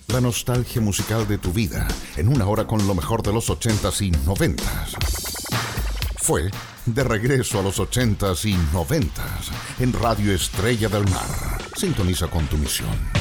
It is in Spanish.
La nostalgia musical de tu vida en una hora con lo mejor de los 80s y 90s. Fue De Regreso a los 80s y 90s en Radio Estrella del Mar. Sintoniza con tu misión.